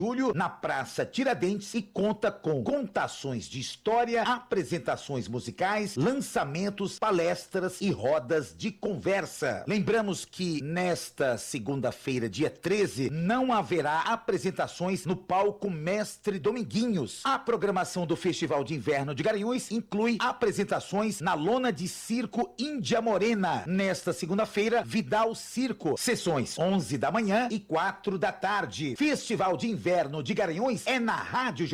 julho, na Praça Tiradentes, e conta com contações de história, apresentações musicais, lançamentos, palestras e rodas de conversa. Lembramos que nesta segunda-feira, dia 13, não haverá apresentações no palco Mestre Dominguinhos. A programação do Festival de Inverno de Garanhuns inclui apresentações na lona de circo Índia Morena. Nesta segunda-feira, Vidal Circo, sessões 11 da manhã e 4 da tarde. Festival de Inverno de Garanhuns é na Rádio